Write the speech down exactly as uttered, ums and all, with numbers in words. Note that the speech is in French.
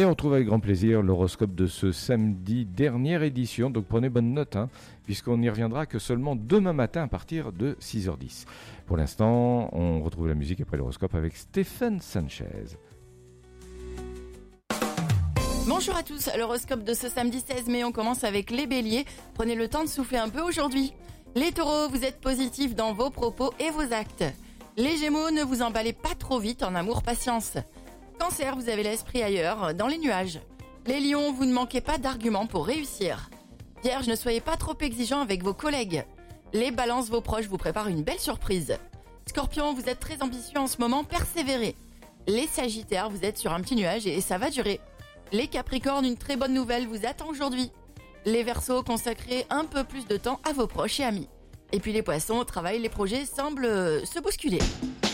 Et on retrouve avec grand plaisir l'horoscope de ce samedi, dernière édition. Donc prenez bonne note, hein, puisqu'on n'y reviendra que seulement demain matin à partir de six heures dix. Pour l'instant, on retrouve la musique après l'horoscope avec Stéphane Sanchez. Bonjour à tous, l'horoscope de ce samedi seize mai, on commence avec les béliers. Prenez le temps de souffler un peu aujourd'hui. Les taureaux, vous êtes positifs dans vos propos et vos actes. Les gémeaux, ne vous emballez pas trop vite en amour, patience. Cancer, vous avez l'esprit ailleurs, dans les nuages. Les lions, vous ne manquez pas d'arguments pour réussir. Vierge, ne soyez pas trop exigeants avec vos collègues. Les balances, vos proches vous préparent une belle surprise. Scorpion, vous êtes très ambitieux en ce moment, persévérez. Les sagittaires, vous êtes sur un petit nuage et ça va durer. Les capricornes, une très bonne nouvelle vous attend aujourd'hui. Les verseaux, consacrez un peu plus de temps à vos proches et amis. Et puis les poissons, au travail, les projets semblent se bousculer.